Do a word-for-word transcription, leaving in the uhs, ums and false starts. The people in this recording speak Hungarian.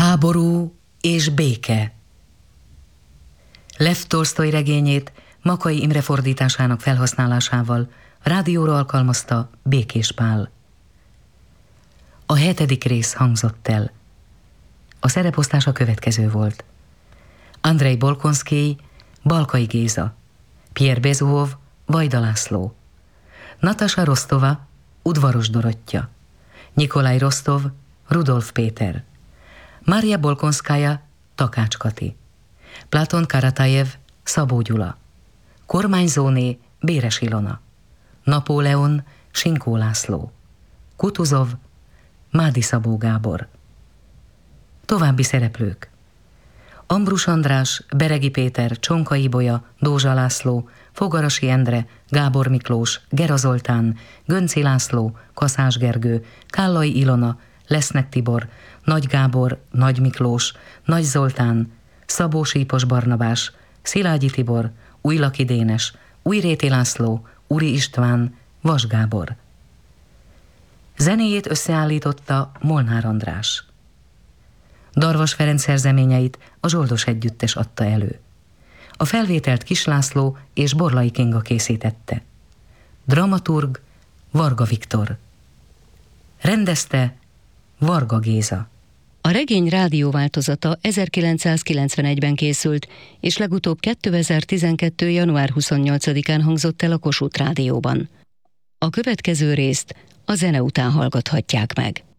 Háború és béke. Lev Tolsztoj regényét Makay Imre fordításának felhasználásával rádióra alkalmazta Békés Pál. A hetedik rész hangzott el. A szereposztás a következő volt: Andrei Bolkonszkij, Balkai Géza, Pierre Bezuhov, Vajda László, Natasha Rostova, Udvaros Dorottya, Nyikolaj Rostov, Rudolf Péter, Mária Bolkonszkaja, Takács Kati, Platon Karatajev, Szabó Gyula, kormányzóné, Béres Ilona, Napóleon, Sinkó László, Kutuzov, Mádi Szabó Gábor. További szereplők: Ambrus András, Beregi Péter, Csonka Ibolya, Dózsa László, Fogarasi Endre, Gábor Miklós, Gera Zoltán, Gönci László, Kaszás Gergő, Kállai Ilona, Lesznek Tibor, Nagy Gábor, Nagy Miklós, Nagy Zoltán, Szabó Sípos Barnabás, Szilágyi Tibor, Újlaki Dénes, Újréti László, Uri István, Vas Gábor. Zenéjét összeállította Molnár András. Darvas Ferenc szerzeményeit a Zsoldos Együttes adta elő. A felvételt Kis László és Borlai Kinga készítette. Dramaturg Varga Viktor. Rendezte Varga Géza. A regény rádióváltozata ezerkilencszázkilencvenegyben készült, és legutóbb kétezer-tizenkettő. január huszonnyolcadikán hangzott el a Kossuth Rádióban. A következő részt a zene után hallgathatják meg.